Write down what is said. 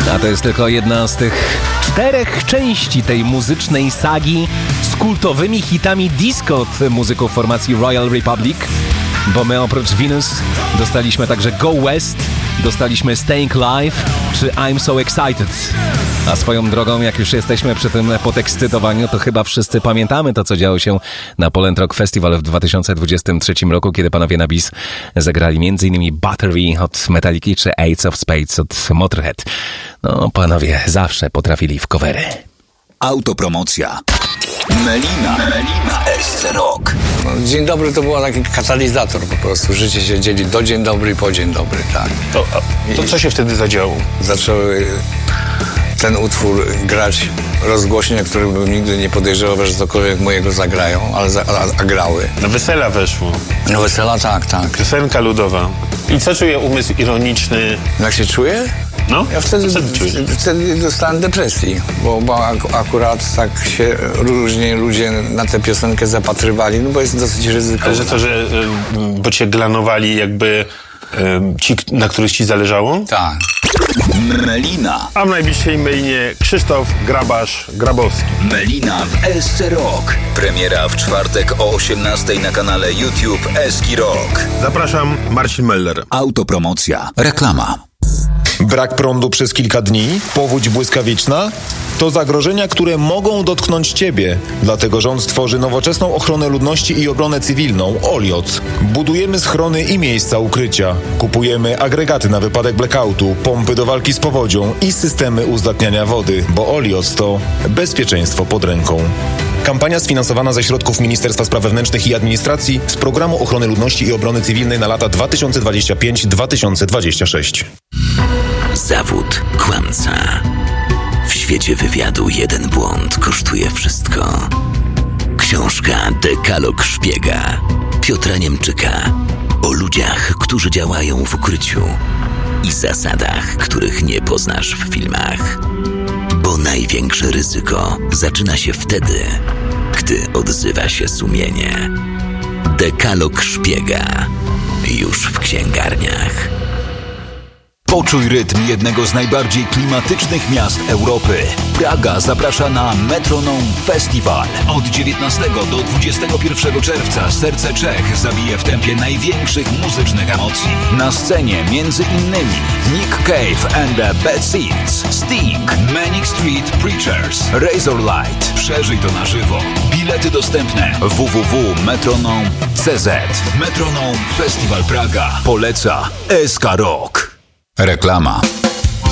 A to jest tylko jedna z tych 4 części tej muzycznej sagi z kultowymi hitami disco od muzyków formacji Royal Republic. Bo my oprócz Venus dostaliśmy także Go West, dostaliśmy Staying Live czy I'm So Excited. A swoją drogą, jak już jesteśmy przy tym podekscytowaniu, to chyba wszyscy pamiętamy to, co działo się na Poland Rock Festival w 2023 roku, kiedy panowie na bis zagrali m.in. Battery od Metallica czy Ace of Spades od Motorhead. No, panowie zawsze potrafili w covery. Autopromocja. Melina SC Rock. Dzień dobry to był taki katalizator po prostu. Życie się dzieli do dzień dobry i po dzień dobry, tak. To co się wtedy zadziało? Zaczęły ten utwór grać rozgłośnie, które bym nigdy nie podejrzewał, że cokolwiek mojego zagrają, a grały. Na wesela weszło. No wesela, tak. Piosenka ludowa. I co czuje umysł ironiczny? Jak się czuję? No? Ja wtedy dostałem depresji, bo akurat tak się różnie ludzie na tę piosenkę zapatrywali, no bo jest dosyć ryzykowna. Ale bo cię glanowali jakby ci, na których ci zależało? Tak. Melina. A w najbliższej mailie Krzysztof Grabowski. Melina w SC Rock. Premiera w czwartek o 18:00 na kanale YouTube SC Rock. Zapraszam, Marcin Meller. Autopromocja. Reklama. Brak prądu przez kilka dni? Powódź błyskawiczna? To zagrożenia, które mogą dotknąć Ciebie. Dlatego rząd tworzy nowoczesną ochronę ludności i obronę cywilną OLIOC. Budujemy schrony i miejsca ukrycia. Kupujemy agregaty na wypadek blackoutu, pompy do walki z powodzią i systemy uzdatniania wody, bo OLIOC to bezpieczeństwo pod ręką. Kampania sfinansowana ze środków Ministerstwa Spraw Wewnętrznych i Administracji z Programu Ochrony Ludności i Obrony Cywilnej na lata 2025-2026. Zawód kłamca. W świecie wywiadu jeden błąd kosztuje wszystko. Książka Dekalog Szpiega Piotra Niemczyka o ludziach, którzy działają w ukryciu i zasadach, których nie poznasz w filmach. Bo największe ryzyko zaczyna się wtedy, gdy odzywa się sumienie. Dekalog Szpiega już w księgarniach. Poczuj rytm jednego z najbardziej klimatycznych miast Europy. Praga zaprasza na Metronome Festival. Od 19 do 21 czerwca serce Czech zabije w tempie największych muzycznych emocji. Na scenie między innymi Nick Cave and the Bad Seeds, Sting, Manic Street Preachers, Razorlight. Przeżyj to na żywo. Bilety dostępne www.metronome.cz. Metronome Festival Praga. Poleca SK Rock. Reklama.